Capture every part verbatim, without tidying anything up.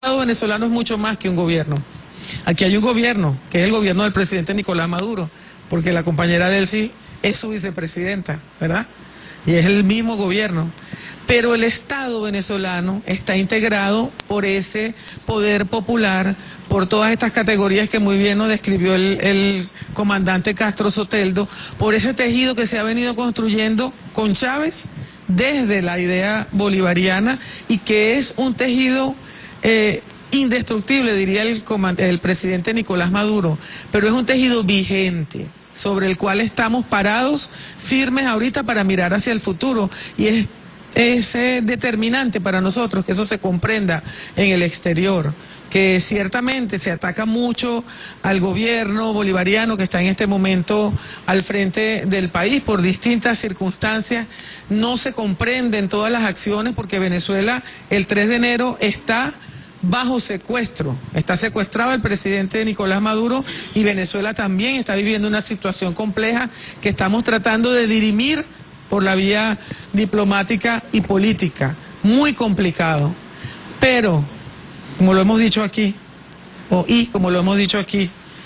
El Estado venezolano es mucho más que un gobierno. Aquí hay un gobierno, que es el gobierno del presidente Nicolás Maduro, porque la compañera Delcy es su vicepresidenta, ¿verdad? Y es el mismo gobierno. Pero el Estado venezolano está integrado por ese poder popular, por todas estas categorías que muy bien nos describió el, el comandante Castro Soteldo, por ese tejido que se ha venido construyendo con Chávez desde la idea bolivariana y que es un tejido eh, indestructible, diría el, el presidente Nicolás Maduro, pero es un tejido vigente sobre el cual estamos parados, firmes ahorita para mirar hacia el futuro, y es, es eh, determinante para nosotros que eso se comprenda en el exterior, que ciertamente se ataca mucho al gobierno bolivariano que está en este momento al frente del país por distintas circunstancias, no se comprenden todas las acciones porque Venezuela el tres de enero está bajo secuestro, está secuestrado el presidente Nicolás Maduro y Venezuela también está viviendo una situación compleja que estamos tratando de dirimir por la vía diplomática y política, muy complicado, pero como lo hemos dicho aquí, o y como lo hemos dicho aquí,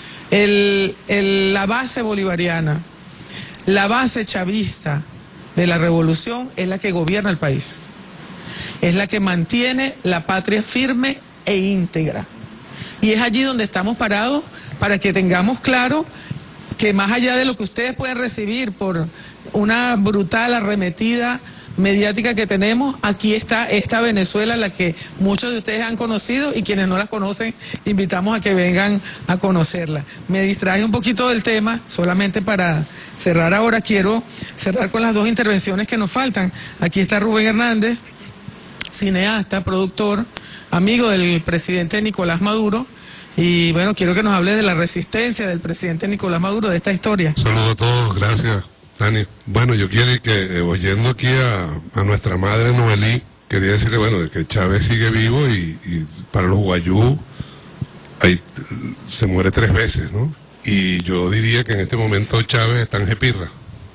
el, el, la base bolivariana, la base chavista de la revolución es la que gobierna el país, es la que mantiene la patria firme e íntegra. Y es allí donde estamos parados para que tengamos claro que más allá de lo que ustedes pueden recibir por una brutal arremetida mediática que tenemos, aquí está esta Venezuela, la que muchos de ustedes han conocido y quienes no la conocen, invitamos a que vengan a conocerla. Me distraje un poquito del tema, solamente para cerrar ahora, quiero cerrar con las dos intervenciones que nos faltan. Aquí está Rubén Hernández, cineasta, productor, amigo del presidente Nicolás Maduro, y bueno, quiero que nos hable de la resistencia del presidente Nicolás Maduro, de esta historia. Saludos a todos, gracias, Dani. Bueno, yo quiero que, eh, oyendo aquí a, a nuestra madre Noelí, quería decirle, bueno, de que Chávez sigue vivo y, y para los guayú hay, se muere tres veces, ¿no? Y yo diría que en este momento Chávez está en Jepirra,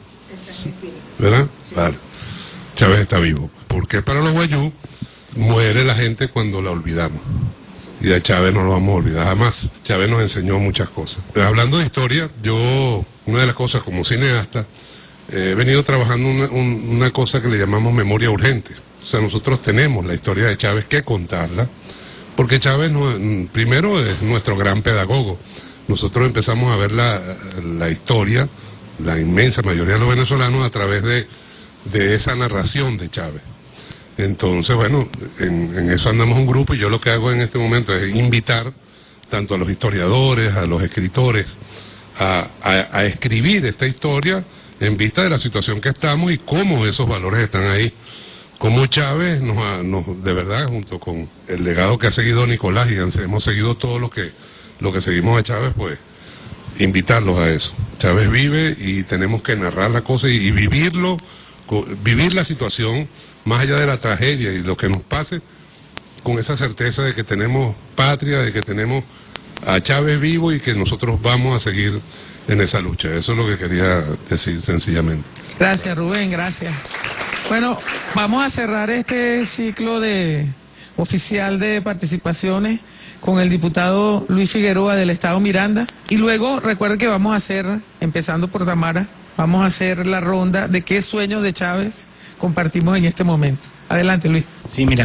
¿verdad? Vale. Chávez está vivo. Porque para los guayú muere la gente cuando la olvidamos. Y a Chávez no lo vamos a olvidar jamás. Chávez nos enseñó muchas cosas. Pero hablando de historia, yo, una de las cosas como cineasta, eh, he venido trabajando una, un, una cosa que le llamamos memoria urgente. O sea, nosotros tenemos la historia de Chávez que contarla, porque Chávez no, primero es nuestro gran pedagogo. Nosotros empezamos a ver la, la historia, la inmensa mayoría de los venezolanos, a través de, de esa narración de Chávez. Entonces, bueno, en, en eso andamos un grupo y yo lo que hago en este momento es invitar tanto a los historiadores, a los escritores, a, a, a escribir esta historia en vista de la situación que estamos y cómo esos valores están ahí. Cómo Chávez nos, nos de verdad, junto con el legado que ha seguido Nicolás y hemos seguido todos los que, lo que seguimos a Chávez, pues invitarlos a eso. Chávez vive y tenemos que narrar la cosa y, y vivirlo, vivir la situación más allá de la tragedia y lo que nos pase, con esa certeza de que tenemos patria, de que tenemos a Chávez vivo y que nosotros vamos a seguir en esa lucha. Eso es lo que quería decir sencillamente. Gracias, Rubén, gracias. Bueno, vamos a cerrar este ciclo de oficial de participaciones con el diputado Luis Figueroa del Estado Miranda, y luego recuerden que vamos a hacer, empezando por Tamara, vamos a hacer la ronda de qué sueños de Chávez compartimos en este momento. Adelante, Luis. Sí, mira,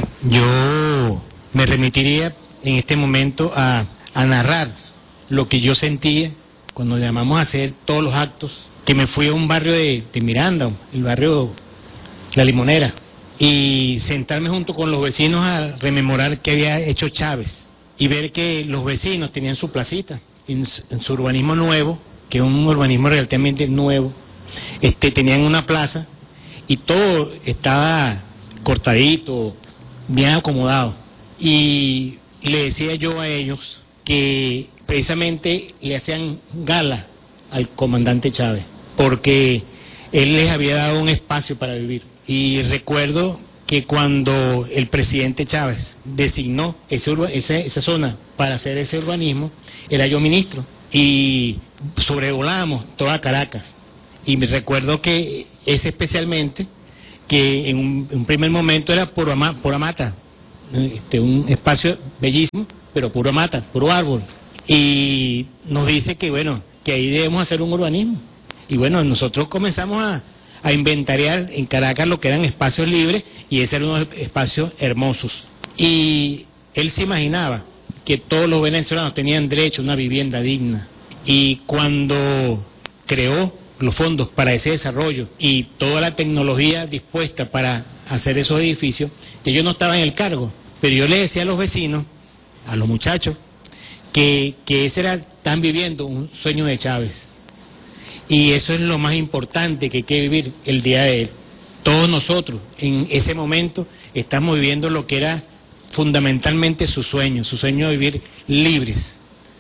yo me remitiría en este momento a, a narrar lo que yo sentía cuando llamamos a hacer todos los actos, que me fui a un barrio de, de Miranda, el barrio La Limonera, y sentarme junto con los vecinos a rememorar qué había hecho Chávez, y ver que los vecinos tenían su placita, en su, en su urbanismo nuevo, que es un urbanismo relativamente nuevo, este, tenían una plaza, y todo estaba cortadito, bien acomodado. Y le decía yo a ellos que precisamente le hacían gala al comandante Chávez, porque él les había dado un espacio para vivir. Y recuerdo que cuando el presidente Chávez designó ese, ese, esa zona para hacer ese urbanismo, era yo ministro, y sobrevolábamos toda Caracas. Y me recuerdo que ese especialmente, que en un, en un primer momento era por, ama, por Amata, este, un espacio bellísimo, pero puro mata, puro árbol. Y nos dice que bueno, que ahí debemos hacer un urbanismo. Y bueno, nosotros comenzamos a, a inventariar en Caracas lo que eran espacios libres, y ese eran unos espacios hermosos. Y él se imaginaba que todos los venezolanos tenían derecho a una vivienda digna. Y cuando creó los fondos para ese desarrollo y toda la tecnología dispuesta para hacer esos edificios, que yo no estaba en el cargo, pero yo le decía a los vecinos, a los muchachos, que, que ese era, están viviendo un sueño de Chávez. Y eso es lo más importante que hay que vivir el día de él. Todos nosotros en ese momento estamos viviendo lo que era fundamentalmente su sueño, su sueño de vivir libres.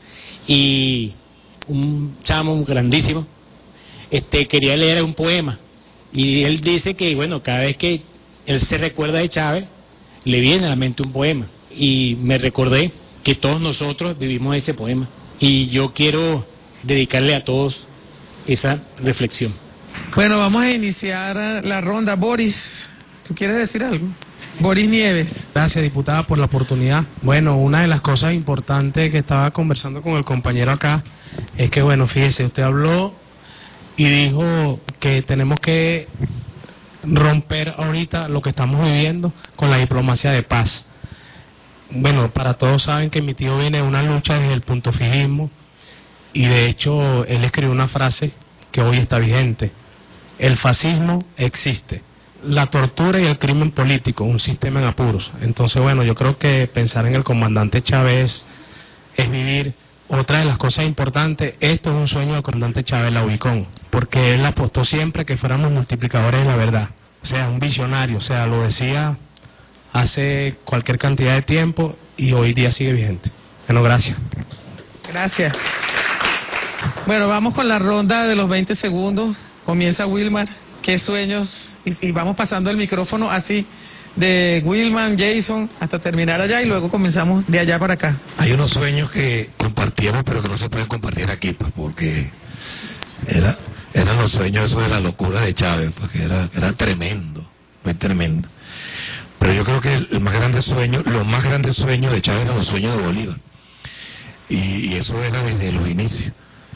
Y un chamo grandísimo este quería leer un poema, y él dice que bueno, cada vez que él se recuerda de Chávez le viene a la mente un poema, y me recordé que todos nosotros vivimos ese poema, y yo quiero dedicarle a todos esa reflexión. Bueno, vamos a iniciar la ronda. Boris, ¿tú quieres decir algo? Boris Nieves. Gracias, diputada, por la oportunidad. Bueno, una de las cosas importantes que estaba conversando con el compañero acá es que, bueno, fíjese, usted habló y dijo que tenemos que romper ahorita lo que estamos viviendo con la diplomacia de paz. Bueno, para todos saben que mi tío viene de una lucha desde el punto fijismo, y de hecho él escribió una frase que hoy está vigente: el fascismo existe, la tortura y el crimen político, un sistema en apuros. Entonces, bueno, yo creo que pensar en el comandante Chávez es vivir. Otra de las cosas importantes, esto es un sueño del comandante Chávez, la Ubicón, porque él apostó siempre que fuéramos multiplicadores de la verdad, o sea, un visionario, o sea, lo decía hace cualquier cantidad de tiempo y hoy día sigue vigente. Bueno, gracias. Gracias. Bueno, vamos con la ronda de los veinte segundos. Comienza Wilmar. ¿Qué sueños? Y, y vamos pasando el micrófono así, de Wilmar, Jason, hasta terminar allá, y luego comenzamos de allá para acá. Hay unos sueños que compartíamos, pero que no se pueden compartir aquí, pues, porque era, eran los sueños esos de la locura de Chávez, porque era, era tremendo, muy tremendo. Pero yo creo que el más grande sueño, los más grandes sueños de Chávez eran los sueños de Bolívar. Y, y eso era desde los inicios.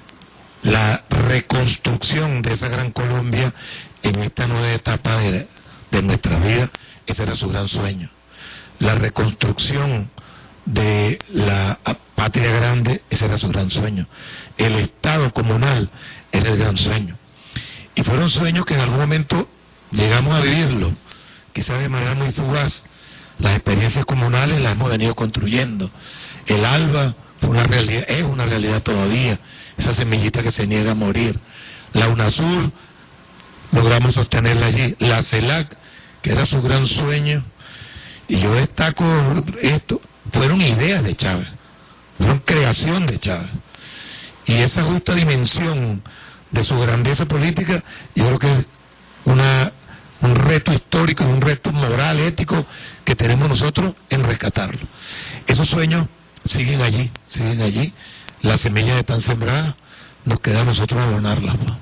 La reconstrucción de esa gran Colombia en esta nueva etapa de, de nuestra vida, ese era su gran sueño. La reconstrucción de la patria grande, ese era su gran sueño. El Estado comunal era el gran sueño. Y fueron sueños que en algún momento llegamos a vivirlo, quizás de manera muy fugaz. Las experiencias comunales las hemos venido construyendo. El ALBA fue una realidad, es una realidad todavía, esa semillita que se niega a morir. La UNASUR, logramos sostenerla allí. La CELAC, que era su gran sueño, y yo destaco esto, fueron ideas de Chávez, fueron creación de Chávez. Y esa justa dimensión de su grandeza política, yo creo que es una, un reto histórico, un reto moral, ético, que tenemos nosotros en rescatarlo. Esos sueños siguen allí, siguen allí, las semillas están sembradas, nos queda a nosotros abonarlas, ¿no?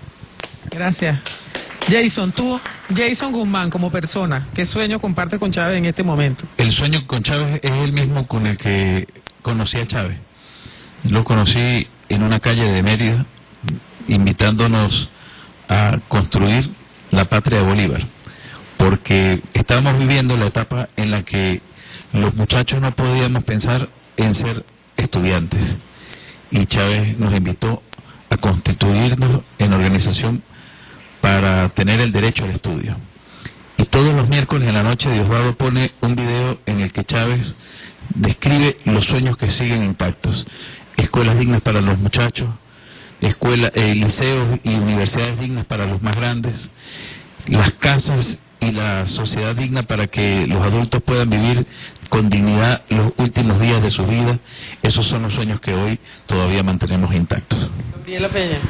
Gracias. Jason, tú, Jason Guzmán, como persona, ¿qué sueño comparte con Chávez en este momento? El sueño con Chávez es el mismo con el que conocí a Chávez. Lo conocí en una calle de Mérida, invitándonos a construir la patria de Bolívar, porque estábamos viviendo la etapa en la que los muchachos no podíamos pensar en ser estudiantes, y Chávez nos invitó a constituirnos en organización para tener el derecho al estudio. Y todos los miércoles en la noche Diosdado pone un video en el que Chávez describe los sueños que siguen intactos: escuelas dignas para los muchachos, escuela, eh, liceos y universidades dignas para los más grandes, las casas y la sociedad digna para que los adultos puedan vivir con dignidad los últimos días de su vida. Esos son los sueños que hoy todavía mantenemos intactos. Gabriela Peña,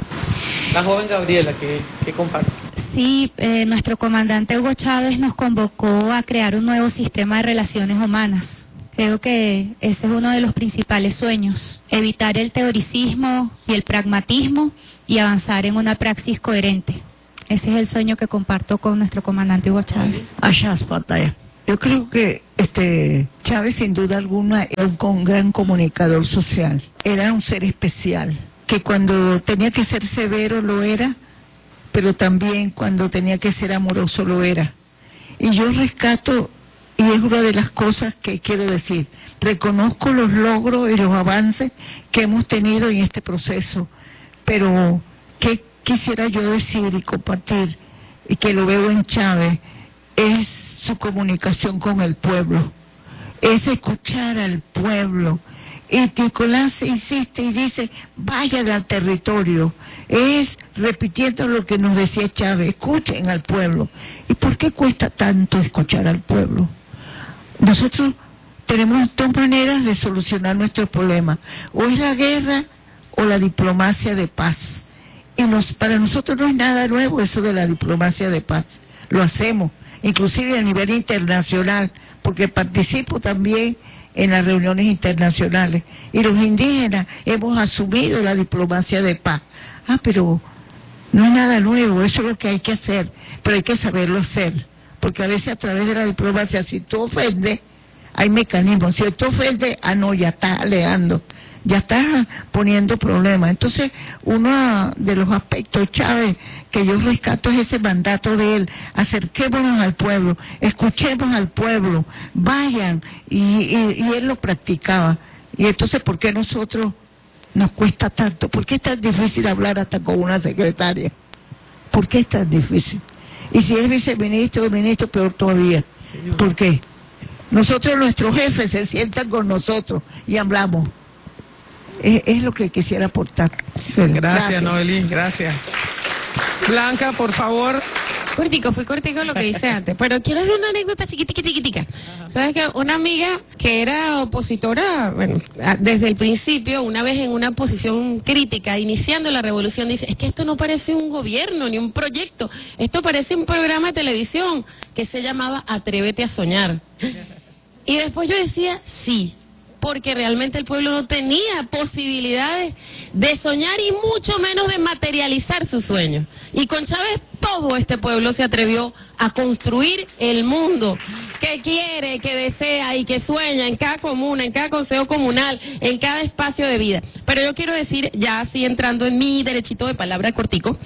la joven Gabriela, que, que comparte. Sí, eh, nuestro comandante Hugo Chávez nos convocó a crear un nuevo sistema de relaciones humanas. Creo que ese es uno de los principales sueños: evitar el teoricismo y el pragmatismo y avanzar en una praxis coherente. Ese es el sueño que comparto con nuestro comandante Hugo Chávez. Allá, pantalla. Yo creo que este Chávez sin duda alguna era un, un gran comunicador social, era un ser especial, que cuando tenía que ser severo lo era, pero también cuando tenía que ser amoroso lo era. Y yo rescato, y es una de las cosas que quiero decir, reconozco los logros y los avances que hemos tenido en este proceso, pero ¿qué quisiera yo decir y compartir, y que lo veo en Chávez, es su comunicación con el pueblo, es escuchar al pueblo. Y Nicolás insiste y dice, vayan al territorio, es repitiendo lo que nos decía Chávez, escuchen al pueblo. ¿Y por qué cuesta tanto escuchar al pueblo? Nosotros tenemos dos maneras de solucionar nuestros problemas, o es la guerra o la diplomacia de paz. Y nos, para nosotros no es nada nuevo eso de la diplomacia de paz, lo hacemos, inclusive a nivel internacional, porque participo también en las reuniones internacionales, y los indígenas hemos asumido la diplomacia de paz. Ah, pero no es nada nuevo, eso es lo que hay que hacer, pero hay que saberlo hacer, porque a veces a través de la diplomacia, si tú ofendes, hay mecanismos, si tú ofendes, ah no, ya estás aleando, ya estás poniendo problemas. Entonces, uno de los aspectos, Chávez, que yo rescato es ese mandato de él, acerquémonos al pueblo, escuchemos al pueblo, vayan, y, y, y él lo practicaba. Y entonces, ¿por qué nosotros nos cuesta tanto? ¿Por qué es tan difícil hablar hasta con una secretaria? ¿Por qué es tan difícil? Y si es viceministro o ministro, peor todavía. ¿Por qué? Nosotros, nuestros jefes, se sientan con nosotros y hablamos. Es, es lo que quisiera aportar. Gracias, gracias. Noelí, gracias. Blanca, por favor. Cortico, fui cortico lo que hice antes, pero quiero hacer una anécdota chiquitica, chiquitica. Sabes que una amiga que era opositora, bueno, desde el principio, una vez en una posición crítica, iniciando la revolución, dice, es que esto no parece un gobierno ni un proyecto, esto parece un programa de televisión que se llamaba Atrévete a Soñar. Y después yo decía, sí, porque realmente el pueblo no tenía posibilidades de soñar y mucho menos de materializar sus sueños. Y con Chávez todo este pueblo se atrevió a construir el mundo que quiere, que desea y que sueña en cada comuna, en cada consejo comunal, en cada espacio de vida. Pero yo quiero decir, ya así entrando en mi derechito de palabra cortico,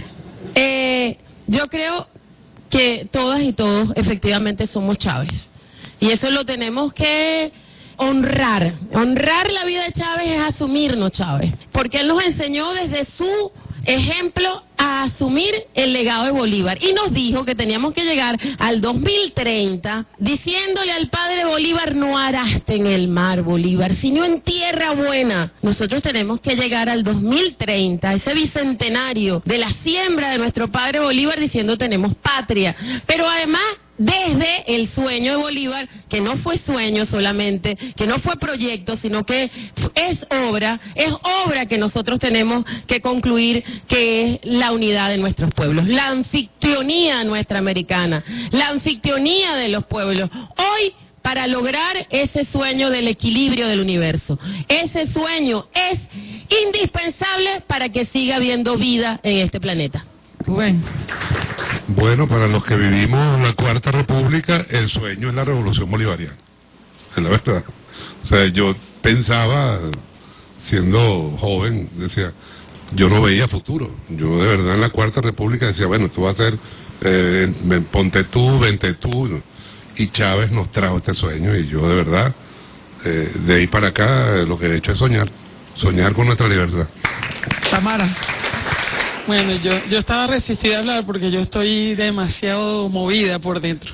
eh, yo creo que todas y todos efectivamente somos Chávez. Y eso lo tenemos que honrar. Honrar la vida de Chávez es asumirnos Chávez, porque él nos enseñó desde su ejemplo a asumir el legado de Bolívar y nos dijo que teníamos que llegar al dos mil treinta diciéndole al padre Bolívar, no araste en el mar, Bolívar, sino en tierra buena. Nosotros tenemos que llegar al dos mil treinta, ese bicentenario de la siembra de nuestro padre Bolívar, diciendo tenemos patria, pero además desde el sueño de Bolívar, que no fue sueño solamente, que no fue proyecto, sino que es obra, es obra que nosotros tenemos que concluir, que es la unidad de nuestros pueblos, la anfictionía nuestra americana, la anfictionía de los pueblos. Hoy, para lograr ese sueño del equilibrio del universo, ese sueño es indispensable para que siga habiendo vida en este planeta. Rubén. Bueno, para los que vivimos la Cuarta República, el sueño es la revolución bolivariana, es la verdad. O sea, yo pensaba, siendo joven, decía, yo no veía futuro. Yo de verdad en la Cuarta República decía, bueno, esto va a ser, eh, ponte tú, vente tú. Y Chávez nos trajo este sueño y yo de verdad, eh, de ahí para acá, lo que he hecho es soñar, soñar con nuestra libertad. Tamara. Bueno, yo, yo estaba resistida a hablar porque yo estoy demasiado movida por dentro.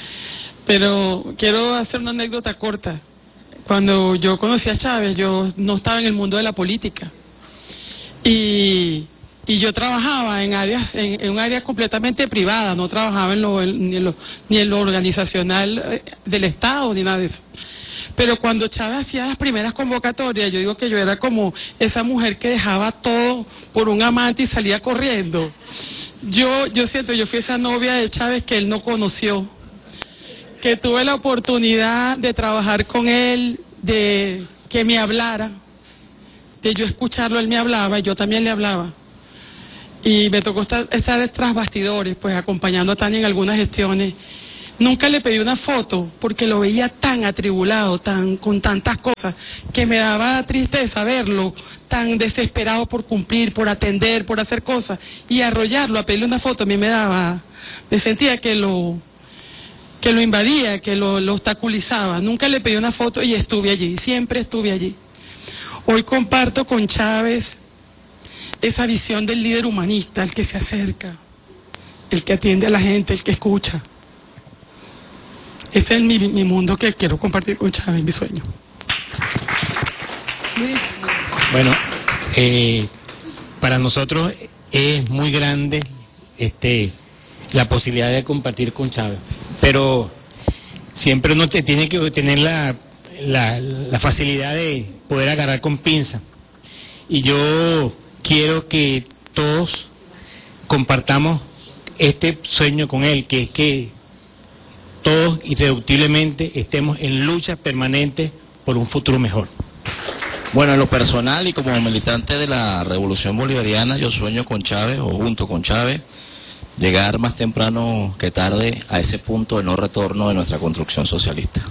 Pero quiero hacer una anécdota corta. Cuando yo conocí a Chávez, yo no estaba en el mundo de la política. Y, y yo trabajaba en áreas, en, en un área completamente privada, no trabajaba en lo, ni, en lo, ni en lo organizacional del Estado, ni nada de eso. Pero cuando Chávez hacía las primeras convocatorias, yo digo que yo era como esa mujer que dejaba todo por un amante y salía corriendo. Yo, yo siento, yo fui esa novia de Chávez que él no conoció, que tuve la oportunidad de trabajar con él, de que me hablara, de yo escucharlo, él me hablaba y yo también le hablaba. Y me tocó estar, estar tras bastidores, pues acompañando a Tania en algunas gestiones. Nunca le pedí una foto porque lo veía tan atribulado, tan con tantas cosas, que me daba tristeza verlo, tan desesperado por cumplir, por atender, por hacer cosas, y arrollarlo, a pedirle una foto, a mí me daba, me sentía que lo, que lo invadía, que lo, lo obstaculizaba. Nunca le pedí una foto y estuve allí, siempre estuve allí. Hoy comparto con Chávez esa visión del líder humanista, el que se acerca, el que atiende a la gente, el que escucha. Ese es mi, mi mundo que quiero compartir con Chávez, mi sueño. Luis. Bueno, eh, para nosotros es muy grande este la posibilidad de compartir con Chávez, pero siempre uno te tiene que tener la, la, la facilidad de poder agarrar con pinza. Y yo quiero que todos compartamos este sueño con él, que es que todos irreductiblemente estemos en lucha permanente por un futuro mejor. Bueno, en lo personal y como militante de la Revolución Bolivariana, yo sueño con Chávez, o junto con Chávez, llegar más temprano que tarde a ese punto de no retorno de nuestra construcción socialista.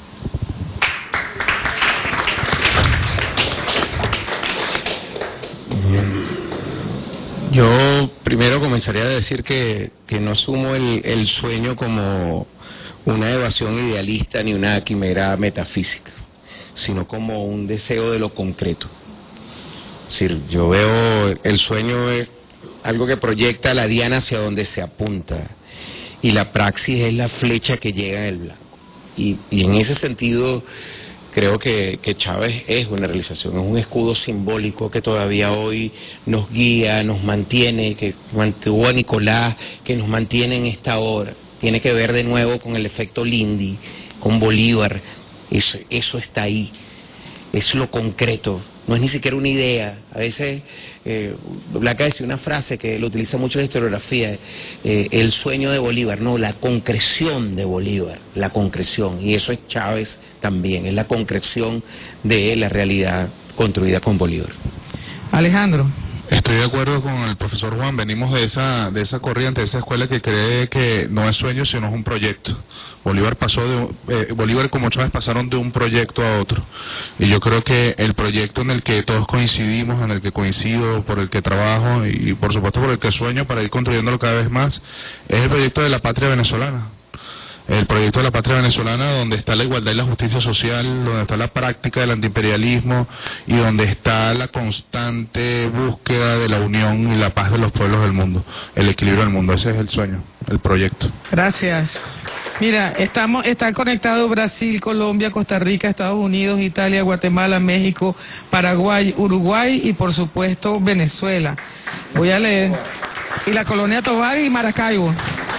Yo primero comenzaría a decir que, que no asumo el, el sueño como una evasión idealista ni una quimera metafísica, sino como un deseo de lo concreto. Es decir, yo veo el sueño es algo que proyecta la diana hacia donde se apunta, y la praxis es la flecha que llega en el blanco. Y, y en ese sentido creo que, que Chávez es una realización, es un escudo simbólico que todavía hoy nos guía, nos mantiene, que mantuvo a Nicolás, que nos mantiene en esta hora. Tiene que ver de nuevo con el efecto Lindy, con Bolívar. Eso, eso está ahí, es lo concreto, no es ni siquiera una idea. A veces eh, Blanca decía una frase que lo utiliza mucho en la historiografía, eh, el sueño de Bolívar, no, la concreción de Bolívar, la concreción, y eso es Chávez también, es la concreción de la realidad construida con Bolívar. Alejandro. Estoy de acuerdo con el profesor Juan, venimos de esa de esa corriente, de esa escuela que cree que no es sueño sino es un proyecto. Bolívar pasó de eh, Bolívar como Chávez pasaron de un proyecto a otro, y yo creo que el proyecto en el que todos coincidimos, en el que coincido, por el que trabajo y, y por supuesto por el que sueño para ir construyéndolo cada vez más, es el proyecto de la patria venezolana. El proyecto de la patria venezolana, donde está la igualdad y la justicia social, donde está la práctica del antiimperialismo y donde está la constante búsqueda de la unión y la paz de los pueblos del mundo, el equilibrio del mundo. Ese es el sueño, el proyecto. Gracias. Mira, estamos están conectados Brasil, Colombia, Costa Rica, Estados Unidos, Italia, Guatemala, México, Paraguay, Uruguay y por supuesto Venezuela. Voy a leer. Y la Colonia Tovar y Maracaibo.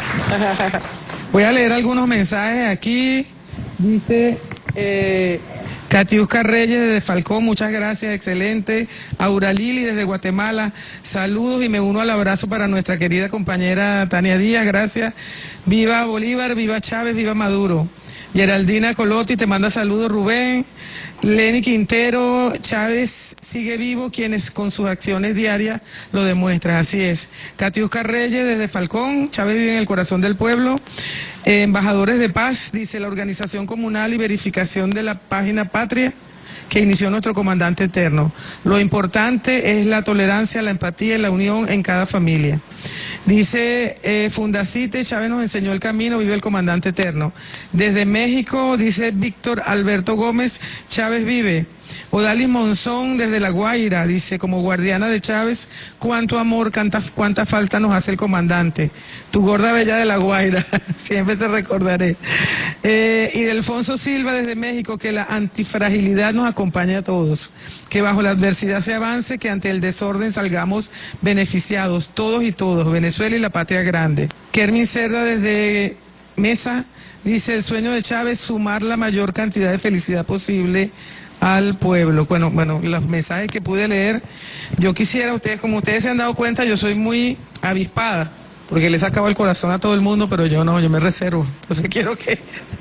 Voy a leer algunos mensajes aquí. Dice eh, Catiusca Reyes desde Falcón, muchas gracias, excelente. Aura Lili desde Guatemala, saludos y me uno al abrazo para nuestra querida compañera Tania Díaz, gracias. Viva Bolívar, viva Chávez, viva Maduro. Geraldina Colotti te manda saludos, Rubén. Lenny Quintero, Chávez sigue vivo, quienes con sus acciones diarias lo demuestran, así es. Catiusca Reyes desde Falcón, Chávez vive en el corazón del pueblo. Eh, embajadores de paz, dice la organización comunal y verificación de la página Patria que inició nuestro comandante eterno. Lo importante es la tolerancia, la empatía y la unión en cada familia. Dice eh, Fundacite, Chávez nos enseñó el camino, vive el comandante eterno. Desde México, dice Víctor Alberto Gómez, Chávez vive. Odalis Monzón desde La Guaira, dice, como guardiana de Chávez, cuánto amor, cuánta, cuánta falta nos hace el comandante. Tu gorda bella de La Guaira, siempre te recordaré. Eh, y Delfonso Silva desde México, que la antifragilidad nos acompañe a todos, que bajo la adversidad se avance, que ante el desorden salgamos beneficiados, todos y todos, Venezuela y la patria grande. Kermin Cerda desde Mesa, dice, el sueño de Chávez, sumar la mayor cantidad de felicidad posible al pueblo. Bueno, bueno, los mensajes que pude leer, yo quisiera, ustedes, como ustedes se han dado cuenta, yo soy muy avispada, porque le sacaba el corazón a todo el mundo, pero yo no, yo me reservo. Entonces quiero que,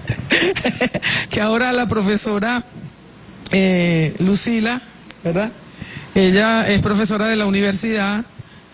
que ahora la profesora eh, Lucila, ¿verdad? Ella es profesora de la universidad,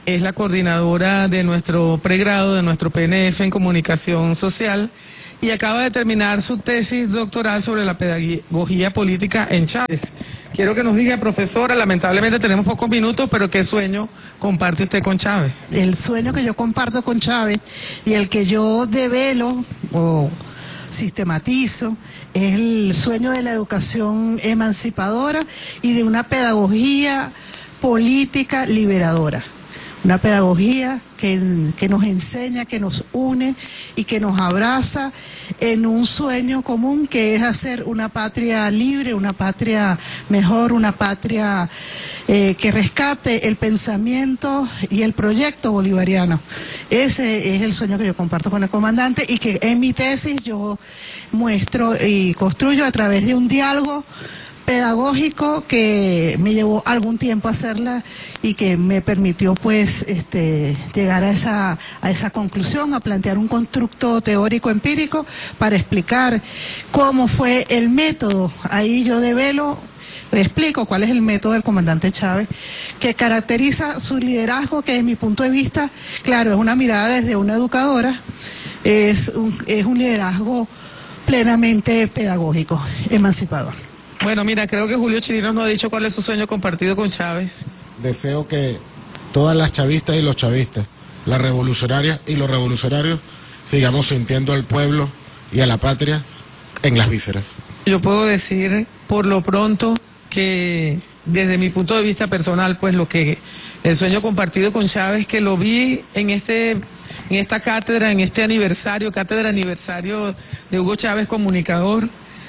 es la coordinadora de nuestro pregrado, de nuestro P N F en Comunicación Social, y acaba de terminar su tesis doctoral sobre la pedagogía política en Chávez. Quiero que nos diga, profesora, lamentablemente tenemos pocos minutos, pero ¿qué sueño comparte usted con Chávez? El sueño que yo comparto con Chávez y el que yo develo o sistematizo es el sueño de la educación emancipadora y de una pedagogía política liberadora. Una pedagogía que, que nos enseña, que nos une y que nos abraza en un sueño común que es hacer una patria libre, una patria mejor, una patria eh, que rescate el pensamiento y el proyecto bolivariano. Ese es el sueño que yo comparto con el comandante y que en mi tesis yo muestro y construyo a través de un diálogo pedagógico que me llevó algún tiempo hacerla y que me permitió pues este llegar a esa a esa conclusión, a plantear un constructo teórico empírico para explicar cómo fue el método. Ahí yo develo, explico cuál es el método del comandante Chávez, que caracteriza su liderazgo, que desde mi punto de vista, claro, es una mirada desde una educadora, es un, es un liderazgo plenamente pedagógico, emancipador. Bueno, mira, creo que Julio Chirinos nos ha dicho cuál es su sueño compartido con Chávez. Deseo que todas las chavistas y los chavistas, las revolucionarias y los revolucionarios, sigamos sintiendo al pueblo y a la patria en las vísceras. Yo puedo decir, por lo pronto, que desde mi punto de vista personal, pues lo que el sueño compartido con Chávez, que lo vi en este, en esta cátedra, en este aniversario, cátedra aniversario de Hugo Chávez, comunicador.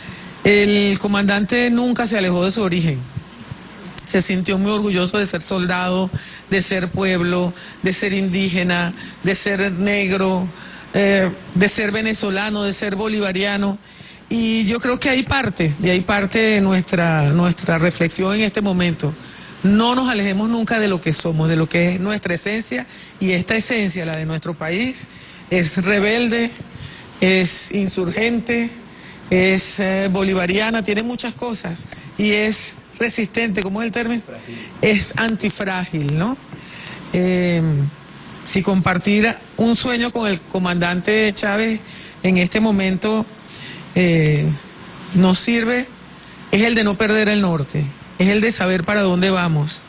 El comandante nunca se alejó de su origen. Se sintió muy orgulloso de ser soldado, de ser pueblo, de ser indígena, de ser negro, eh, de ser venezolano, de ser bolivariano. Y yo creo que ahí parte, de ahí parte nuestra, nuestra reflexión en este momento. No nos alejemos nunca de lo que somos, de lo que es nuestra esencia, y esta esencia, la de nuestro país, es rebelde, es insurgente, es eh, bolivariana, tiene muchas cosas, y es resistente, ¿cómo es el término? Es antifrágil, ¿no? Eh, si compartir un sueño con el comandante Chávez en este momento eh, nos sirve, es el de no perder el norte, es el de saber para dónde vamos.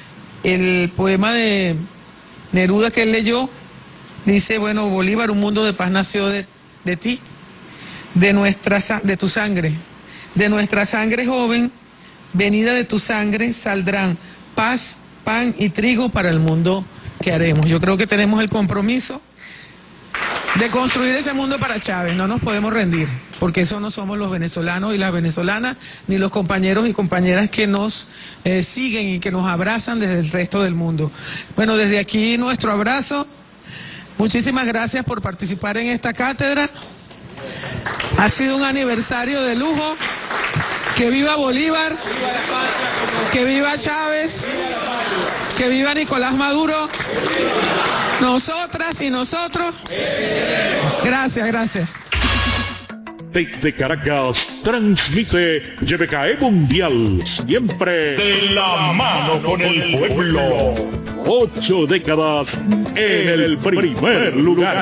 El poema de Neruda que él leyó dice, bueno, Bolívar, un mundo de paz nació de, de ti, de nuestra de tu sangre, de nuestra sangre joven, venida de tu sangre, saldrán paz, pan y trigo para el mundo que haremos. Yo creo que tenemos el compromiso de construir ese mundo para Chávez, no nos podemos rendir, porque eso no somos los venezolanos y las venezolanas, ni los compañeros y compañeras que nos eh, siguen y que nos abrazan desde el resto del mundo. Bueno, desde aquí nuestro abrazo, muchísimas gracias por participar en esta cátedra. Ha sido un aniversario de lujo. Que viva Bolívar, que viva Chávez, que viva Nicolás Maduro, nosotras y nosotros. Gracias, gracias. Desde Caracas transmite Y B K E Mundial, siempre de la mano con el pueblo. Ocho décadas en el primer lugar.